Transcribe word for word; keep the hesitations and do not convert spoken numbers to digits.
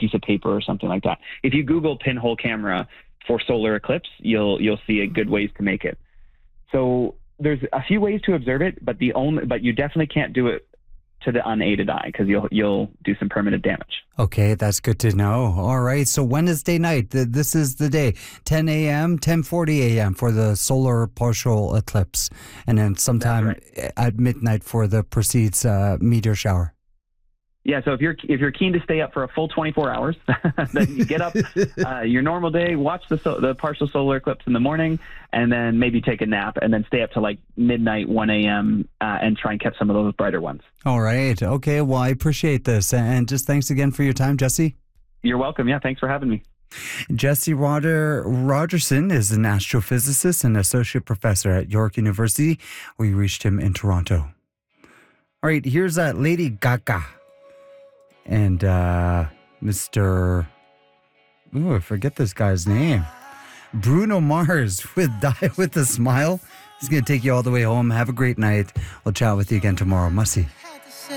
piece of paper or something like that. If you Google pinhole camera for solar eclipse, you'll you'll see a good ways to make it. So there's a few ways to observe it, but the only but you definitely can't do it to the unaided eye because you'll you'll do some permanent damage. Okay, that's good to know. All right, so Wednesday night, th- this is the day, ten a.m., ten forty a.m. for the solar partial eclipse, and then sometime right. at midnight for the precedes uh, meteor shower. Yeah, so if you're if you're keen to stay up for a full twenty-four hours, then you get up uh, your normal day, watch the so- the partial solar eclipse in the morning, and then maybe take a nap, and then stay up to like midnight, one a.m., uh, and try and catch some of those brighter ones. All right. Okay, well, I appreciate this. And just thanks again for your time, Jesse. You're welcome. Yeah, thanks for having me. Jesse Roger Rogerson is an astrophysicist and associate professor at York University. We reached him in Toronto. All right, here's uh, Lady Gaga. And uh, Mister Ooh, I forget this guy's name. Bruno Mars with Die With a Smile. He's going to take you all the way home. Have a great night. We'll chat with you again tomorrow. Mussy.